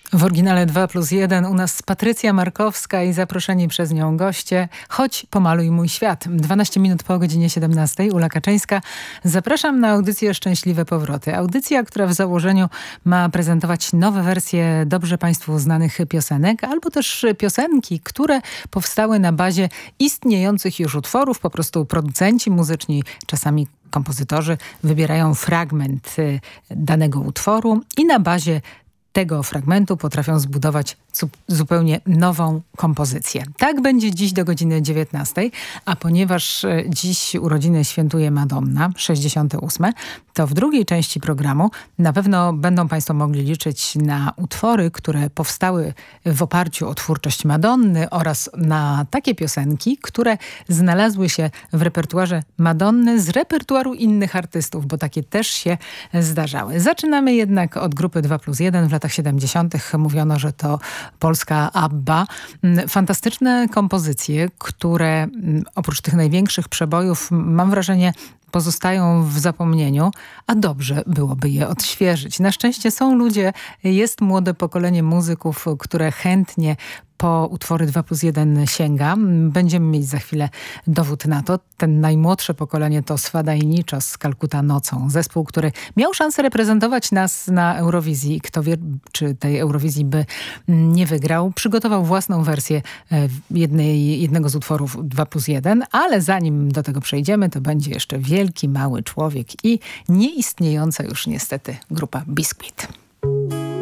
W oryginale 2+1 u nas Patrycja Markowska i zaproszeni przez nią goście. Chodź, pomaluj mój świat. 12 minut po godzinie 17. Ula Kaczyńska. Zapraszam na audycję Szczęśliwe Powroty. Audycja, która w założeniu ma prezentować nowe wersje dobrze Państwu znanych piosenek, albo też piosenki, które powstały na bazie istniejących już utworów. Po prostu producenci muzyczni, czasami kompozytorzy wybierają fragment danego utworu i na bazie tego fragmentu potrafią zbudować zupełnie nową kompozycję. Tak będzie dziś do godziny 19, a ponieważ dziś urodziny świętuje Madonna, 68, to w drugiej części programu na pewno będą Państwo mogli liczyć na utwory, które powstały w oparciu o twórczość Madonny oraz na takie piosenki, które znalazły się w repertuarze Madonny z repertuaru innych artystów, bo takie też się zdarzały. Zaczynamy jednak od grupy 2+1. W latach 70. mówiono, że to polska ABBA. Fantastyczne kompozycje, które oprócz tych największych przebojów, mam wrażenie, pozostają w zapomnieniu, a dobrze byłoby je odświeżyć. Na szczęście są ludzie, jest młode pokolenie muzyków, które chętnie po utwory 2+1 sięga. Będziemy mieć za chwilę dowód na to. Ten najmłodsze pokolenie to Swada i Niczo z Kalkuta nocą. Zespół, który miał szansę reprezentować nas na Eurowizji. Kto wie, czy tej Eurowizji by nie wygrał. Przygotował własną wersję jednego z utworów 2+1, ale zanim do tego przejdziemy, to będzie jeszcze Wielki Mały Człowiek i nieistniejąca już niestety grupa Biscuit.